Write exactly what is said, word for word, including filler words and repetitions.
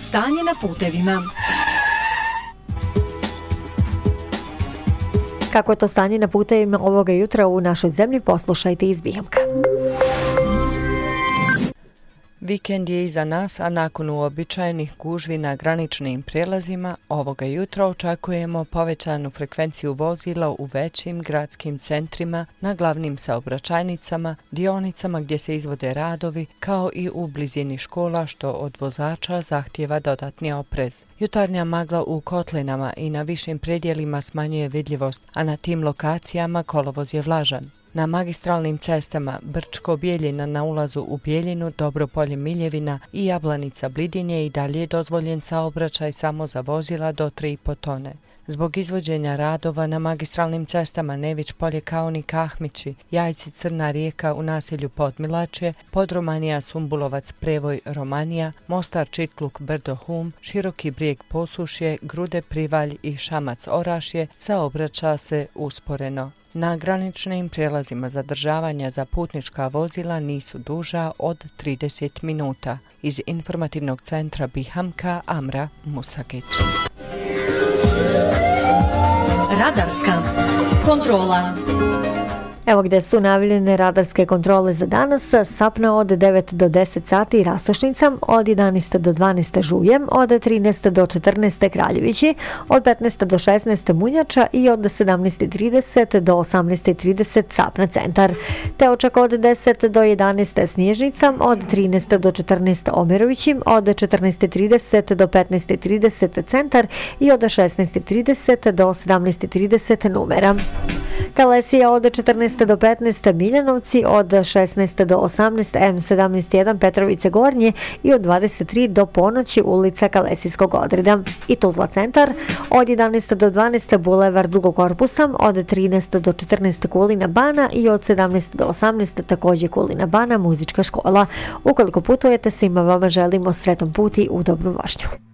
Stanje na putevima. Kako je to stanje na putevima ovoga jutra u našoj zemlji, poslušajte iz Bijamka. Vikend je iza nas, a nakon uobičajenih gužvi na graničnim prijelazima, ovoga jutra očekujemo povećanu frekvenciju vozila u većim gradskim centrima, na glavnim saobraćajnicama, dionicama gdje se izvode radovi, kao i u blizini škola, što od vozača zahtijeva dodatni oprez. Jutarnja magla u kotlinama i na višim predjelima smanjuje vidljivost, a na tim lokacijama kolovoz je vlažan. Na magistralnim cestama Brčko-Bijeljina na ulazu u Bijeljinu, Dobropolje-Miljevina i Jablanica-Blidinje i dalje je dozvoljen saobraćaj samo za vozila do tri i po tone. Zbog izvođenja radova na magistralnim cestama Nević Polje, Kaonik, Ahmići, Jajci, Crna Rijeka u naselju Podmilačje, Podromanija, Sumbulovac, Prevoj, Romanija, Mostar, Čitluk, Brdo, Hum, Široki Brijeg, Posušje, Grude, Privalj i Šamac, Orašje saobraća se usporeno. Na graničnim prijelazima zadržavanja za putnička vozila nisu duža od trideset minuta. Iz informativnog centra Bihamka, Amra Musagić. Radarska kontrola. Evo gdje su najavljene radarske kontrole za danas. Sapna od devet do deset sati Rastošnica, od jedanaest do dvanaest Žujem, od trinaest do četrnaest Kraljevići, od petnaest do šesnaest Munjača i od sedamnaest trideset do osamnaest trideset Sapna centar. Te očak od deset do jedanaest Snježnica, od trinaest do četrnaest Omerovići, od četrnaest trideset do petnaest trideset centar i od šesnaest trideset do sedamnaest trideset Numera. Kalesija od četrnaest do petnaest Miljanovci, od šesnaest do osamnaest M sedamnaest jedan Petrovice Gornje i od dvadeset tri do ponoći ulica Kalesijskog odreda. I Tuzla centar, od jedanaest do dvanaest Bulevar Drugog korpusa, od trinaest do četrnaest Kulina Bana i od sedamnaest do osamnaest također Kulina Bana muzička škola. Ukoliko putujete, svima vama želimo sretan put i udobnu vožnju.